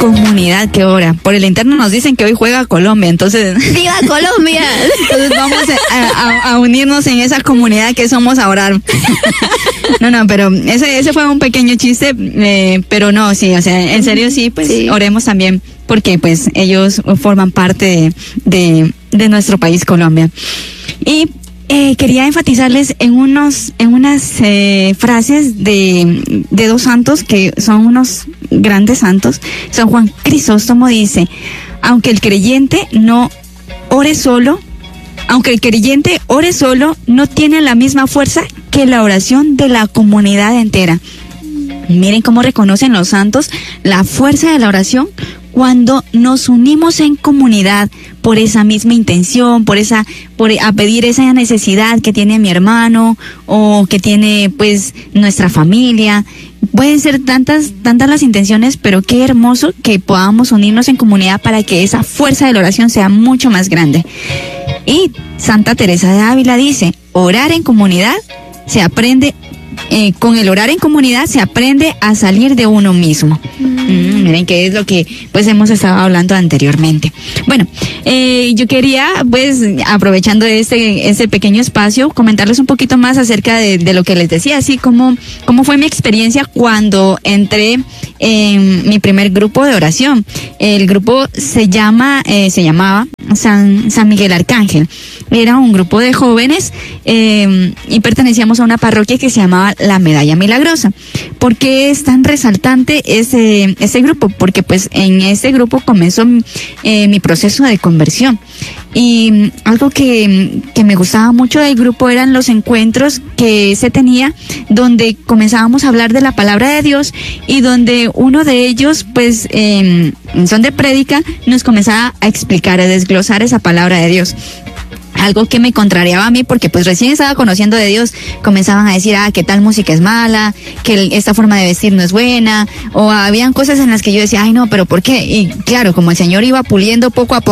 comunidad que ora. Por el interno nos dicen que hoy juega Colombia, entonces... ¡Viva Colombia! Entonces vamos a unirnos en esa comunidad que somos a orar. No, pero ese fue un pequeño chiste, pero no, sí, o sea, en serio sí, pues sí. Oremos también, porque pues ellos forman parte de nuestro país, Colombia. Y quería enfatizarles en unas frases de dos santos que son unos grandes santos. San Juan Crisóstomo dice: aunque el creyente ore solo, no tiene la misma fuerza que la oración de la comunidad entera. Miren cómo reconocen los santos la fuerza de la oración cuando nos unimos en comunidad por esa misma intención, a pedir esa necesidad que tiene mi hermano o que tiene pues nuestra familia. Pueden ser tantas las intenciones, pero qué hermoso que podamos unirnos en comunidad para que esa fuerza de la oración sea mucho más grande. Y Santa Teresa de Ávila dice: orar en comunidad se aprende, con el orar en comunidad se aprende a salir de uno mismo. Miren que es lo que pues hemos estado hablando anteriormente. Bueno, yo quería pues, aprovechando este pequeño espacio, comentarles un poquito más acerca de lo que les decía, así como fue mi experiencia cuando entré en mi primer grupo de oración. El grupo se llamaba San Miguel Arcángel. Era un grupo de jóvenes y pertenecíamos a una parroquia que se llamaba La Medalla Milagrosa. ¿Por qué es tan resaltante ese grupo? Porque pues en ese grupo comenzó mi proceso de conversión. Y algo que me gustaba mucho del grupo eran los encuentros que se tenía, donde comenzábamos a hablar de la palabra de Dios y donde uno de ellos, pues, en son de prédica, nos comenzaba a explicar, a desglosar esa palabra de Dios. Algo que me contrariaba a mí, porque pues recién estaba conociendo de Dios, comenzaban a decir, que tal música es mala, que esta forma de vestir no es buena, o habían cosas en las que yo decía, ay no, pero ¿por qué? Y claro, como el Señor iba puliendo poco a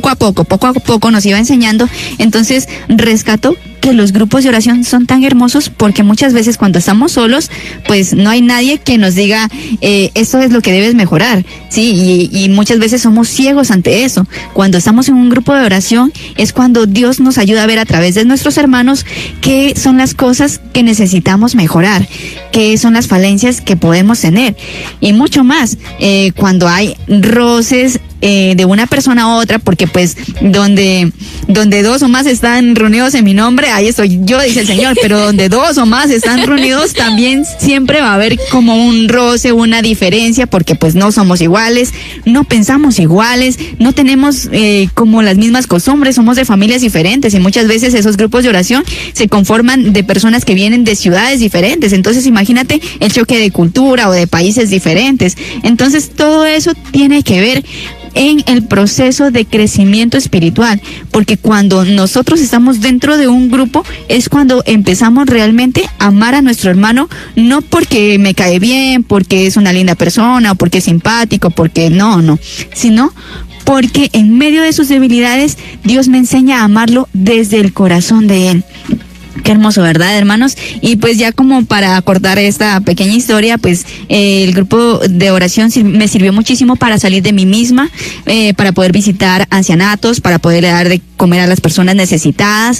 poco nos iba enseñando, entonces rescató que los grupos de oración son tan hermosos, porque muchas veces cuando estamos solos, pues no hay nadie que nos diga, esto es lo que debes mejorar, sí, y muchas veces somos ciegos ante eso. Cuando estamos en un grupo de oración es cuando Dios nos ayuda a ver a través de nuestros hermanos qué son las cosas que necesitamos mejorar, qué son las falencias que podemos tener, y mucho más, cuando hay roces de una persona a otra, porque pues donde dos o más están reunidos en mi nombre, ahí estoy yo, dice el Señor, pero donde dos o más están reunidos también siempre va a haber como un roce, una diferencia, porque pues no somos iguales, no pensamos iguales, no tenemos como las mismas costumbres, somos de familias diferentes, y muchas veces esos grupos de oración se conforman de personas que vienen de ciudades diferentes. Entonces imagínate el choque de cultura o de países diferentes. Entonces todo eso tiene que ver en el proceso de crecimiento espiritual, porque cuando nosotros estamos dentro de un grupo es cuando empezamos realmente a amar a nuestro hermano, no porque me cae bien, porque es una linda persona, o porque es simpático, porque no, sino porque en medio de sus debilidades Dios me enseña a amarlo desde el corazón de Él. Qué hermoso, ¿verdad, hermanos? Y pues ya como para acordar esta pequeña historia, pues el grupo de oración me sirvió muchísimo para salir de mí misma, para poder visitar ancianatos, para poder dar de comer a las personas necesitadas,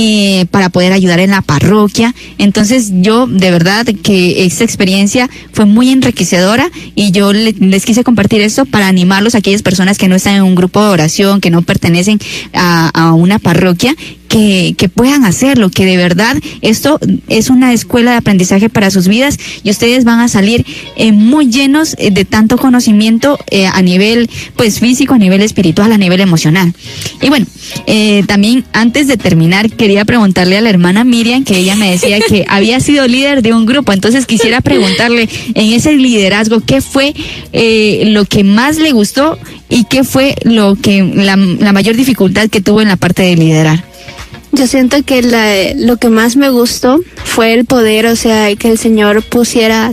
y para poder ayudar en la parroquia. Entonces yo de verdad que esta experiencia fue muy enriquecedora, y yo les quise compartir esto para animarlos a aquellas personas que no están en un grupo de oración, que no pertenecen a una parroquia, que puedan hacerlo, que de verdad esto es una escuela de aprendizaje para sus vidas, y ustedes van a salir muy llenos de tanto conocimiento a nivel pues físico, a nivel espiritual, a nivel emocional. Y bueno, también antes de terminar quería preguntarle a la hermana Miriam, que ella me decía que había sido líder de un grupo, entonces quisiera preguntarle en ese liderazgo, ¿qué fue lo que más le gustó y qué fue la mayor dificultad que tuvo en la parte de liderar? Yo siento que lo que más me gustó fue el poder, o sea, que el Señor pusiera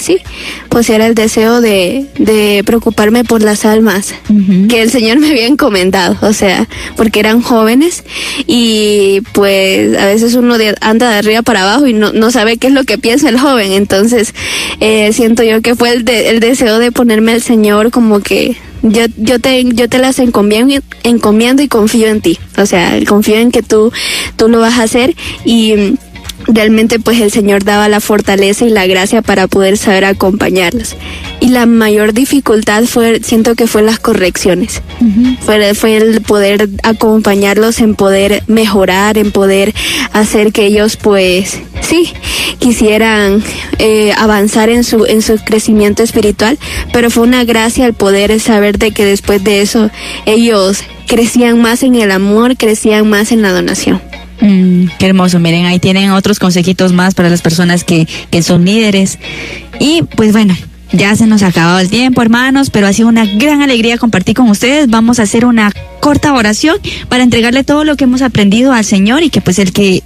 el deseo de preocuparme por las almas, que el Señor me había encomendado, o sea, porque eran jóvenes, y pues a veces uno anda de arriba para abajo y no sabe qué es lo que piensa el joven. Entonces siento yo que fue el deseo de ponerme al Señor como que yo te las encomiendo y confío en ti. O sea, confío en que tú lo vas a hacer, y realmente pues el Señor daba la fortaleza y la gracia para poder saber acompañarlos. Y la mayor dificultad siento que fue las correcciones. Fue el poder acompañarlos, en poder mejorar, en poder hacer que ellos pues sí quisieran avanzar en su crecimiento espiritual, pero fue una gracia el poder saber de que después de eso ellos crecían más en el amor, crecían más en la donación. Qué hermoso. Miren, ahí tienen otros consejitos más para las personas que son líderes. Y pues bueno, ya se nos ha acabado el tiempo, hermanos, pero ha sido una gran alegría compartir con ustedes. Vamos a hacer una corta oración para entregarle todo lo que hemos aprendido al Señor, y que pues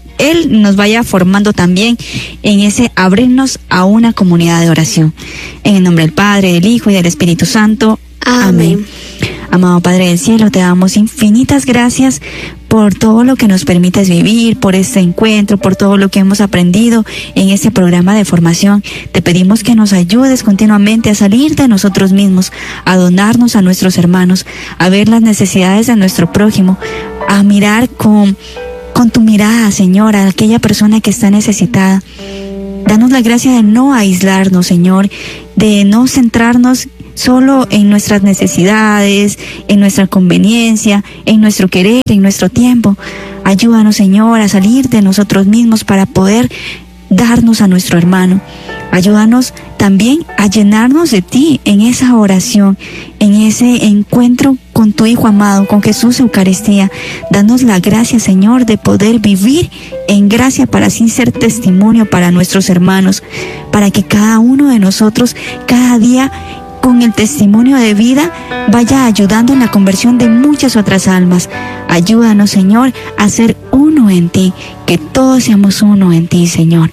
Él nos vaya formando también en ese abrirnos a una comunidad de oración. En el nombre del Padre, del Hijo y del Espíritu Santo. Amén. Amado Padre del Cielo, te damos infinitas gracias por todo lo que nos permites vivir, por este encuentro, por todo lo que hemos aprendido en este programa de formación. Te pedimos que nos ayudes continuamente a salir de nosotros mismos, a donarnos a nuestros hermanos, a ver las necesidades de nuestro prójimo, a mirar con tu mirada, Señor, a aquella persona que está necesitada. Danos la gracia de no aislarnos, Señor, de no centrarnos solo en nuestras necesidades, en nuestra conveniencia, en nuestro querer, en nuestro tiempo. Ayúdanos, Señor, a salir de nosotros mismos para poder darnos a nuestro hermano. Ayúdanos también a llenarnos de ti en esa oración, en ese encuentro con tu Hijo amado, con Jesús Eucaristía. Danos la gracia, Señor, de poder vivir en gracia para así ser testimonio para nuestros hermanos, para que cada uno de nosotros cada día, con el testimonio de vida, vaya ayudando en la conversión de muchas otras almas. Ayúdanos, Señor, a ser uno en ti, que todos seamos uno en ti, Señor.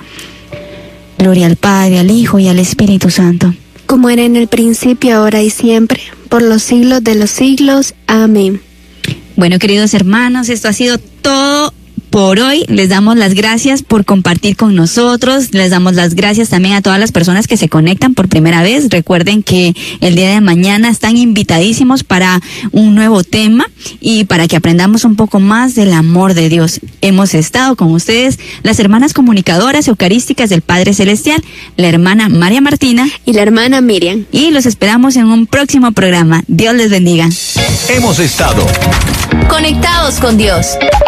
Gloria al Padre, al Hijo y al Espíritu Santo. Como era en el principio, ahora y siempre, por los siglos de los siglos. Amén. Bueno, queridos hermanos, esto ha sido todo por hoy. Les damos las gracias por compartir con nosotros. Les damos las gracias también a todas las personas que se conectan por primera vez. Recuerden que el día de mañana están invitadísimos para un nuevo tema y para que aprendamos un poco más del amor de Dios. Hemos estado con ustedes las hermanas comunicadoras eucarísticas del Padre Celestial, la hermana María Martina y la hermana Miriam. Y los esperamos en un próximo programa. Dios les bendiga. Hemos estado conectados con Dios.